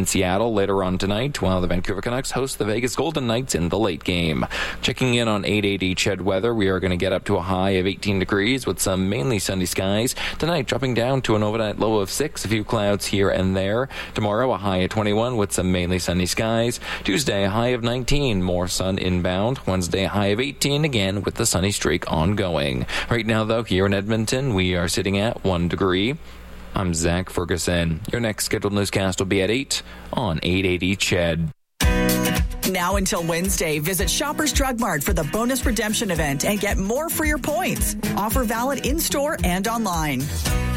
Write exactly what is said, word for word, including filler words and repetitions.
in Seattle later on tonight, while the Vancouver Canucks host the Vegas Golden Knights in the late game. Checking in on eight eighty C H E D weather, we are going to get up to a high of eighteen degrees with some mainly sunny skies. Tonight, dropping down to an overnight low of six, a few clouds here and there. Tomorrow, a high of twenty-one with some mainly sunny skies. Tuesday, a high of nineteen, more sun inbound. Wednesday, a high of eighteen, again with the sunny streak ongoing. Right now, though, here in Edmonton, we are sitting at one degree. I'm Zach Ferguson. Your next scheduled newscast will be at eight on eight eighty C H E D. Now until Wednesday, visit Shoppers Drug Mart for the bonus redemption event and get more for your points. Offer valid in-store and online.